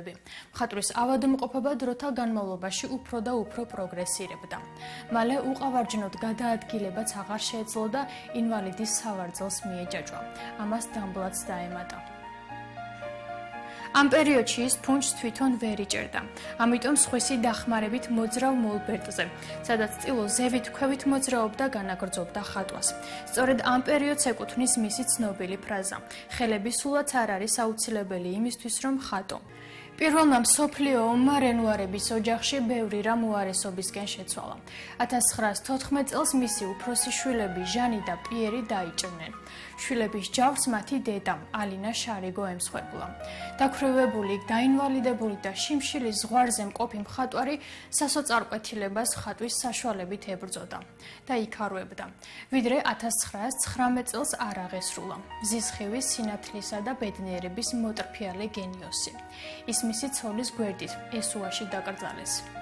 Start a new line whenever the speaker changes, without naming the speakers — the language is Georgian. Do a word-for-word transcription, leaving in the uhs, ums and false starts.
ცვლილებები. მხატვრის ავადმყოფობა დროთა განმავლობაში უფრო და უფრო პროგრესირებდა. მალე უყავარჯნოდ გადაადგილებაც აღარ შეეძლო და ინვალიდის სავარძელს მიეჯაჭვა. ამას დამბლაც დაემატა. ამ პერიოდში ის ფუნჩს თვითონ ვერ იჭერდა. ამიტომ სხვისი დახმარებით მოძრავ მოლბერტზე, სადაც წილო ზევით ქვევით მოძრაობდა განაგრძობდა ხატვას. სწორედ ამ პერიოდს ეკუთვნის მისი ცნობილი ფრაზა: ხელები სულაც არ არის აუცილებელი იმისთვის, რომ ხატო. პირველმა მსოფლიო ომმა რენუარების ოჯახში ბევრი რამ უარესობისკენ შეცვალა. ათას ცხრაას თოთხმეტ წელს მისი უფროსი შვილები ჟანი და პიერი დაიჭრნენ. შვილების ჯავს მათი დედა ალინა შარიგო ემსხვერპლა. დაქვრივებული, დაინვალიდებული და შიმშილის ზღვარზე მყოფი მხატვარი სასოწარკვეთილებას ხატვის საშუალებით ებრძოდა და იქარვებდა, ვიდრე ათას ცხრაას ცხრამეტ წელს არ აღესრულა. მზისხივის, სინათლისა და ბედნიერების მოტრფიალე გენიოსი. ის მისი ცოლის გვერდით ესუაში დაკრძალეს.